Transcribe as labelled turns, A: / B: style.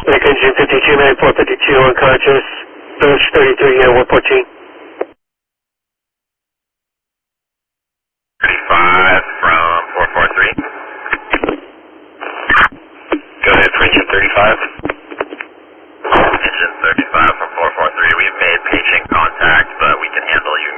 A: Lake engine 529452 unconscious. Village 33 here, 114.
B: 35 from 443. Go ahead for engine 35. Engine 35 from 443. We've made paging contact, but we can handle you